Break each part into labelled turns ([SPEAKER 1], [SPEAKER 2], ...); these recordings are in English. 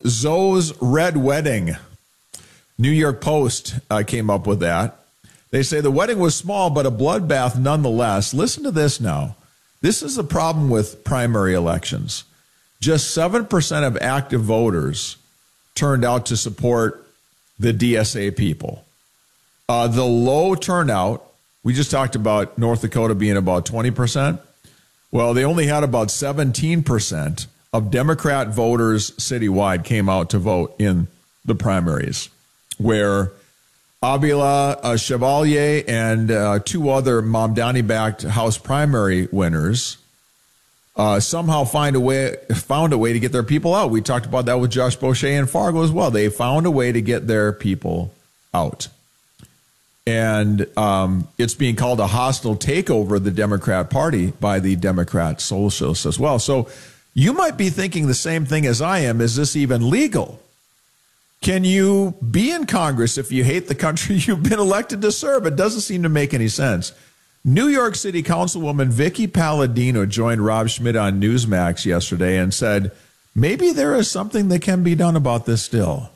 [SPEAKER 1] Zoe's Red Wedding. New York Post came up with that. They say the wedding was small, but a bloodbath nonetheless. Listen to this now. This is the problem with primary elections. Just 7% of active voters turned out to support the DSA people. The low turnout, we just talked about North Dakota being about 20%. Well, they only had about 17% of Democrat voters citywide came out to vote in the primaries, where Avila Chevalier and two other Mamdani-backed House primary winners somehow found a way to get their people out. We talked about that with Josh Boucher and Fargo as well. They found a way to get their people out. And it's being called a hostile takeover of the Democrat Party by the Democrat Socialists as well. So you might be thinking the same thing as I am. Is this even legal? Can you be in Congress if you hate the country you've been elected to serve? It doesn't seem to make any sense. New York City Councilwoman Vicky Palladino joined Rob Schmidt on Newsmax yesterday and said, maybe there is something that can be done about this still.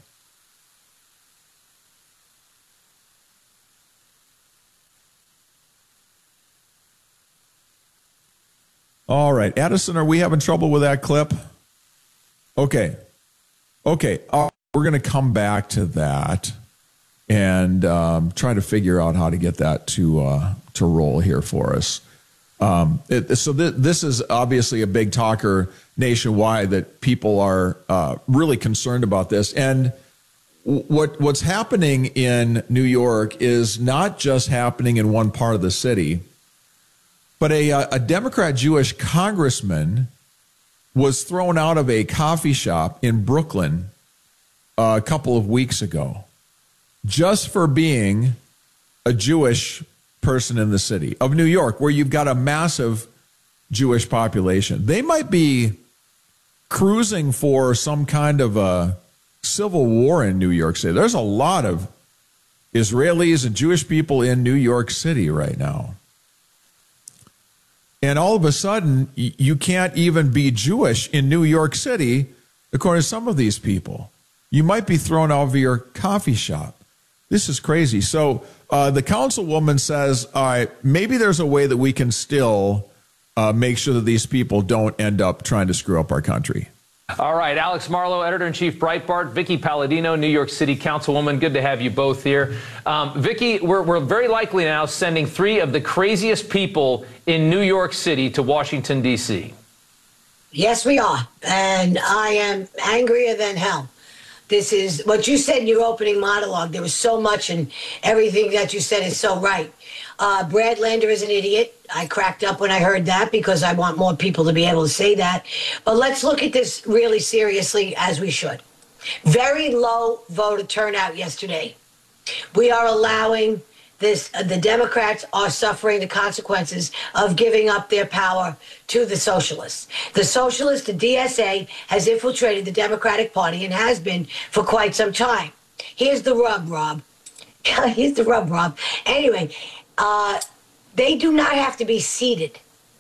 [SPEAKER 1] All right. Addison, are we having trouble with that clip? Okay. We're going to come back to that and try to figure out how to get that to roll here for us. This is obviously a big talker nationwide that people are really concerned about this. And what's happening in New York is not just happening in one part of the city, but a Democrat Jewish congressman was thrown out of a coffee shop in Brooklyn a couple of weeks ago just for being a Jewish person in the city of New York, where you've got a massive Jewish population. They might be cruising for some kind of a civil war in New York City. There's a lot of Israelis and Jewish people in New York City right now. And all of a sudden, you can't even be Jewish in New York City, according to some of these people. You might be thrown out of your coffee shop. This is crazy. So the councilwoman says, all right, maybe there's a way that we can still make sure that these people don't end up trying to screw up our country.
[SPEAKER 2] All right, Alex Marlow, editor-in-chief Breitbart, Vicky Palladino, New York City Councilwoman. Good to have you both here. Vicky, we're very likely now sending 3 of the craziest people in New York City to Washington, D.C.
[SPEAKER 3] Yes, we are. And I am angrier than hell. This is what you said in your opening monologue. There was so much, and everything that you said is so right. Brad Lander is an idiot. I cracked up when I heard that because I want more people to be able to say that. But let's look at this really seriously, as we should. Very low voter turnout yesterday. We are allowing this. The Democrats are suffering the consequences of giving up their power to the socialists. The socialists, the DSA, has infiltrated the Democratic Party and has been for quite some time. Here's the rub, Rob. Here's the rub, Rob. Anyway, they do not have to be seated.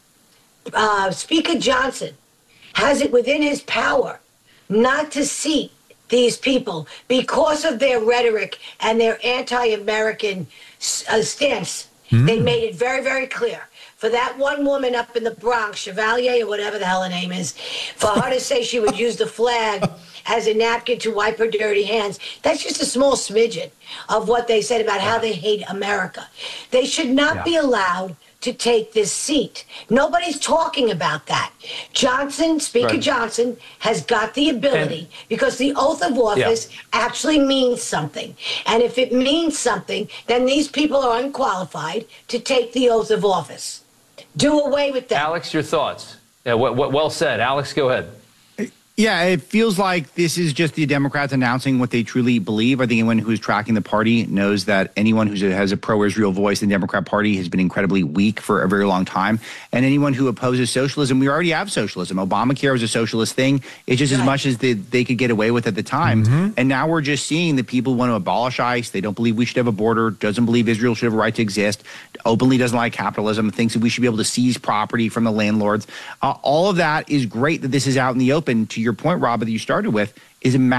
[SPEAKER 3] Speaker Johnson has it within his power not to seat these people because of their rhetoric and their anti-American stance. They made it very, very clear. For that one woman up in the Bronx, Chevalier or whatever the hell her name is, for her to say she would use the flag as a napkin to wipe her dirty hands, that's just a small smidgen of what they said about how they hate America. They should not be allowed to take this seat. Nobody's talking about that. Speaker Johnson has got the ability because the oath of office actually means something. And if it means something, then these people are unqualified to take the oath of office. Do away with that.
[SPEAKER 2] Alex, your thoughts? Yeah, well said. Alex, go ahead.
[SPEAKER 4] Yeah, it feels like this is just the Democrats announcing what they truly believe. I think anyone who's tracking the party knows that anyone who has a pro-Israel voice in the Democrat Party has been incredibly weak for a very long time. And anyone who opposes socialism, we already have socialism. Obamacare was a socialist thing. It's just as much as they could get away with at the time. And now we're just seeing that people want to abolish ICE. They don't believe we should have a border, doesn't believe Israel should have a right to exist, openly doesn't like capitalism, thinks that we should be able to seize property from the landlords. All of that is great that this is out in the open. To your point, Rob, that you started with, is a